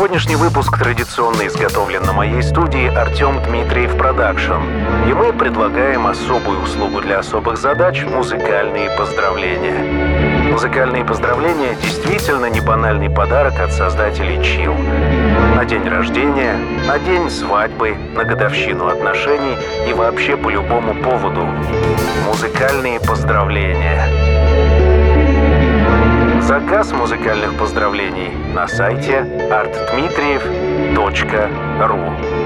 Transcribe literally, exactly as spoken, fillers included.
Сегодняшний выпуск традиционно изготовлен на моей студии Артем Дмитриев Продакшн. И мы предлагаем особую услугу для особых задач — музыкальные поздравления. Музыкальные поздравления действительно не банальный подарок от создателей Chill. На день рождения, на день свадьбы, на годовщину отношений и вообще по любому поводу. Музыкальные поздравления. Заказ музыкальных поздравлений на сайте арт дмитриев точка ру.